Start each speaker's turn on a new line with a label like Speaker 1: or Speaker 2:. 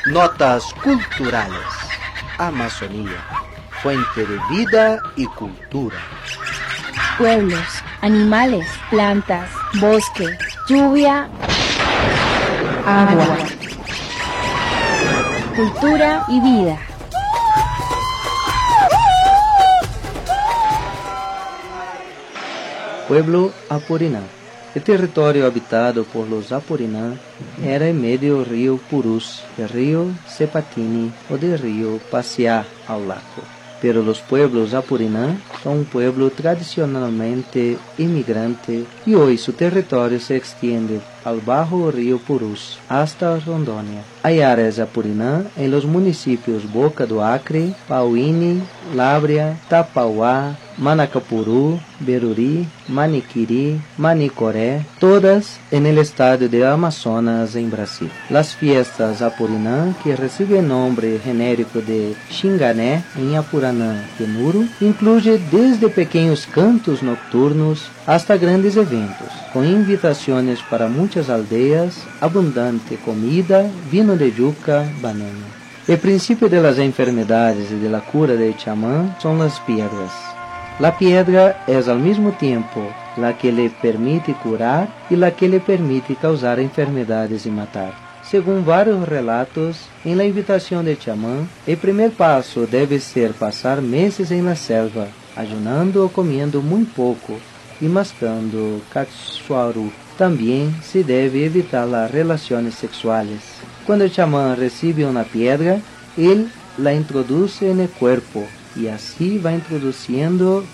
Speaker 1: Notas culturales. Amazonía, fuente de vida y cultura.
Speaker 2: Pueblos, animales, plantas, bosque, lluvia, agua, cultura y vida.
Speaker 3: Pueblo Apurinã. El territorio habitado por los Apurinã era en medio del río Purus, del río Cepatini o del río Pasiá ao Lago. Pero los pueblos Apurinã son un pueblo tradicionalmente inmigrante y hoy su territorio se extiende al bajo río Purus hasta Rondônia. Hay áreas Apurinã en los municipios Boca do Acre, Pauíne, Lábrea, Tapauá, Manacapuru, Beruri, Maniquiri, Manicoré, todas en el estado de Amazonas en Brasil. Las fiestas Apurinã, que reciben el nombre genérico de Xingané en Apuranã Tenuro, incluye desde pequeños cantos nocturnos hasta grandes eventos, con invitaciones para muchas aldeas, abundante comida, vino de yuca, banana. El principio de las enfermedades y de la cura del chamán son las piedras. La piedra es al mismo tiempo la que le permite curar y la que le permite causar enfermedades y matar. Según varios relatos, en la invitación del chamán, el primer paso debe ser pasar meses en la selva, ayunando o comiendo muy poco y mascando cachuaru. También se debe evitar las relaciones sexuales. Cuando el chamán recibe una piedra, él la introduce en el cuerpo y así va introduciendo